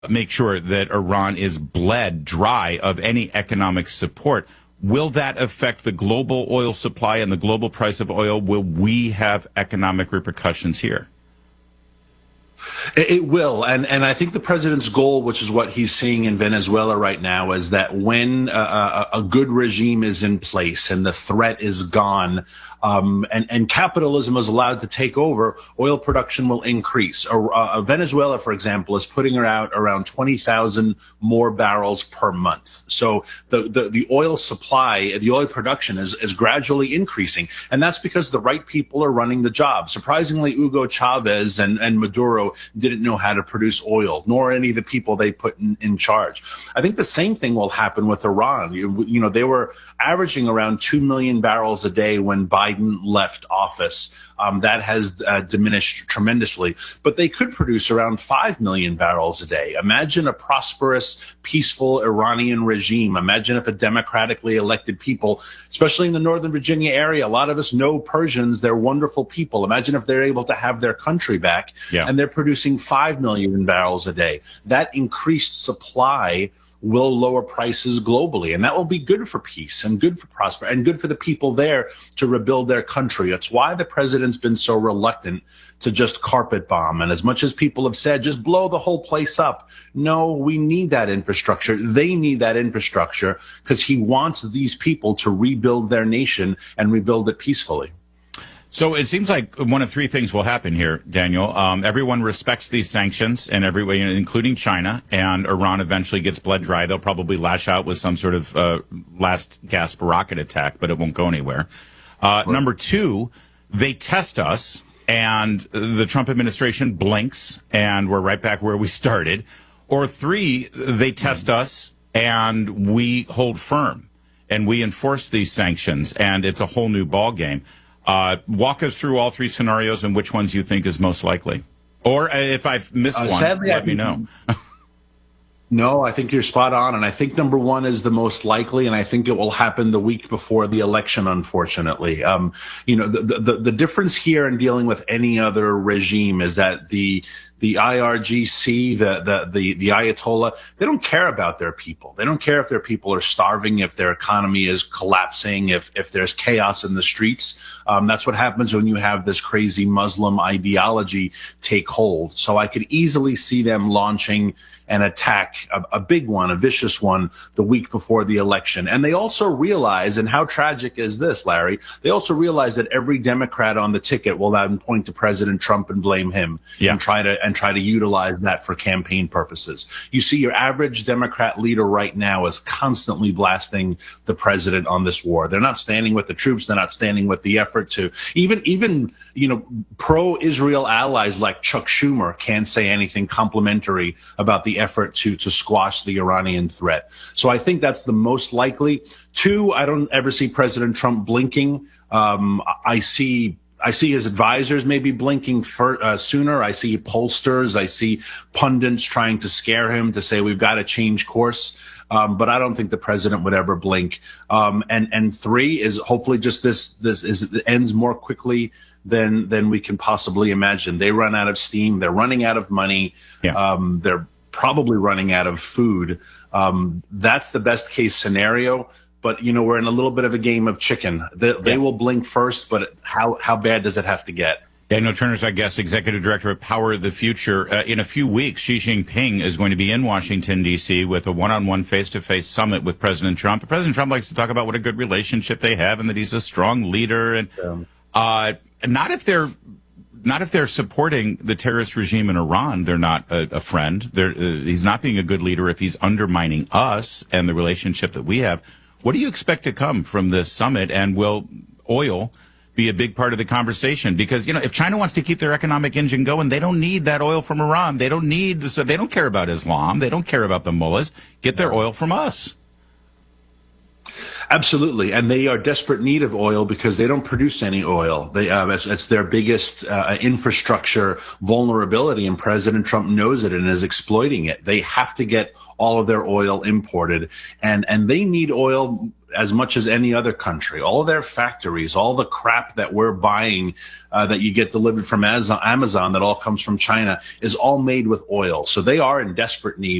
make sure that Iran is bled dry of any economic support. Will that affect the global oil supply and the global price of oil? Will we have economic repercussions here? It will, and I think the president's goal, which is what he's seeing in Venezuela right now, is that when a good regime is in place and the threat is gone, and capitalism is allowed to take over, oil production will increase. Venezuela, for example, is putting out around 20,000 more barrels per month. So the oil supply, the oil production is gradually increasing, and that's because the right people are running the job. Surprisingly, Hugo Chavez and Maduro didn't know how to produce oil, nor any of the people they put in charge. I think the same thing will happen with Iran. You know, they were averaging around 2 million barrels a day when Biden left office. That has diminished tremendously, but they could produce around 5 million barrels a day. Imagine a prosperous, peaceful Iranian regime. Imagine if a democratically elected people, especially in the Northern Virginia area, a lot of us know Persians, they're wonderful people. Imagine if they're able to have their country back, and they're producing 5 million barrels a day. That increased supply will lower prices globally, and that will be good for peace and good for prosperity and good for the people there to rebuild their country. That's why the president's been so reluctant to just carpet bomb. And as much as people have said, just blow the whole place up. No, we need that infrastructure. They need that infrastructure because he wants these people to rebuild their nation and rebuild it peacefully. So it seems like one of three things will happen here, Daniel. Everyone respects these sanctions, and everyone, including China, and Iran eventually gets bled dry. They'll probably lash out with some sort of last gasp rocket attack, but it won't go anywhere. Number two, they test us, and the Trump administration blinks, and we're right back where we started. Or three, they test us, and we hold firm, and we enforce these sanctions, and it's a whole new ballgame. Walk us through all three scenarios and which ones you think is most likely. Or if I've missed one, sadly, let me know. No, I think you're spot on. And I think number one is the most likely, and I think it will happen the week before the election, unfortunately. The difference here in dealing with any other regime is that the IRGC, the Ayatollah, they don't care about their people. They don't care if their people are starving, if their economy is collapsing, if there's chaos in the streets. That's what happens when you have this crazy Muslim ideology take hold. So I could easily see them launching an attack, a big one, a vicious one, the week before the election. And they also realize, and how tragic is this, Larry? They also realize that every Democrat on the ticket will then point to President Trump and blame him and try to utilize that for campaign purposes. You see, your average Democrat leader right now is constantly blasting the president on this war. They're not standing with the troops. They're not standing with the effort to even pro-Israel allies like Chuck Schumer can't say anything complimentary about the effort to squash the Iranian threat. So I think that's the most likely. Two, I don't ever see President Trump blinking. I see his advisors maybe blinking sooner. I see pollsters. I see pundits trying to scare him to say we've got to change course. But I don't think the president would ever blink. And three is hopefully just it ends more quickly than we can possibly imagine. They run out of steam. They're running out of money. They're probably running out of food. That's the best case scenario. But, we're in a little bit of a game of chicken. They will blink first, but how bad does it have to get? Daniel Turner's our guest, Executive Director of Power of the Future. In a few weeks, Xi Jinping is going to be in Washington, D.C. with a one-on-one, face-to-face summit with President Trump. President Trump likes to talk about what a good relationship they have and that he's a strong leader. And not if they're supporting the terrorist regime in Iran, they're not a friend. He's not being a good leader if he's undermining us and the relationship that we have. What do you expect to come from this summit, and will oil be a big part of the conversation? Because, if China wants to keep their economic engine going, they don't need that oil from Iran. They don't care about Islam. They don't care about the mullahs. Get their oil from us. Absolutely, and they are desperate need of oil because they don't produce any oil. It's their biggest infrastructure vulnerability, and President Trump knows it and is exploiting it. They have to get all of their oil imported, and they need oil as much as any other country. All of their factories, all the crap that we're buying that you get delivered from Amazon that all comes from China is all made with oil. So they are in desperate need